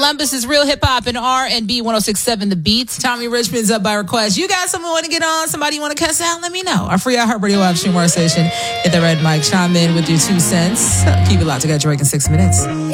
Columbus is Real Hip Hop and R&B 106.7 The Beats. Tommy Richmond's Up by Request. You got someone want to get on? Somebody you want to cuss out? Let me know. Our free iHeartRadio live stream station. Hit the red mic. Chime in with your 2 cents. Keep it locked. I got Drake in 6 minutes.